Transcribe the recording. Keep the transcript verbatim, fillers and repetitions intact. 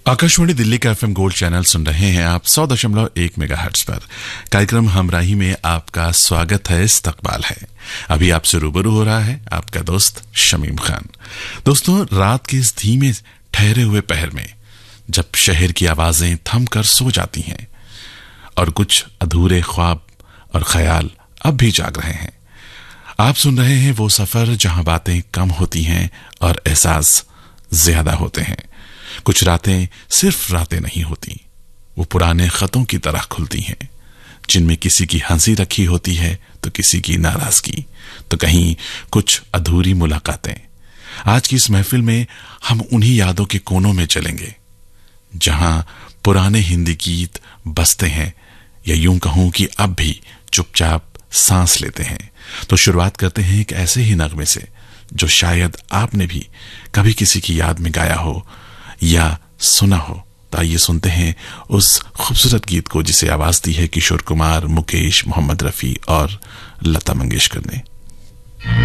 आकाशवाणी दिल्ली का FM gold channel सुन रहे हैं आप सौ दशमलव एक मेगाहर्ट्ज पर। कार्यक्रम हमराही में आपका स्वागत है, इस्तकबाल है। अभी आपसे रूबरू हो रहा है आपका दोस्त शमीम खान। दोस्तों, रात के इस धीमे ठहरे हुए पहर में जब शहर की आवाजें थम कर सो जाती हैं और कुछ अधूरे ख्वाब और ख्याल अब भी जाग रहे हैं, आप सुन रहे हैं वो सफर जहां बातें कम होती हैं और एहसास ज्यादा होते हैं। कुछ रातें सिर्फ रातें नहीं होती, वो पुराने खतों की तरह खुलती हैं, जिनमें किसी की हंसी रखी होती है तो किसी की नाराजगी, तो कहीं कुछ अधूरी मुलाकातें। आज की इस महफिल में हम उन्हीं यादों के कोनों में चलेंगे जहां पुराने हिंदी गीत बजते हैं, या यूं कहूं कि अब भी चुपचाप सांस लेते हैं। तो शुरुआत करते हैं एक ऐसे ही नगमे से जो शायद आपने भी कभी किसी की याद में गाया हो या सुना हो। तो आइए सुनते हैं उस खूबसूरत गीत को जिसे आवाज दी है किशोर कुमार, मुकेश, मोहम्मद रफी और लता मंगेशकर ने।